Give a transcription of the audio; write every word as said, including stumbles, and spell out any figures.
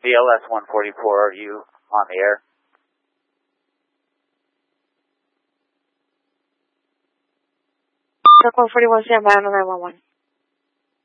B L S one forty-four, are you on the air? Truck one forty-one, stand by on nine one one.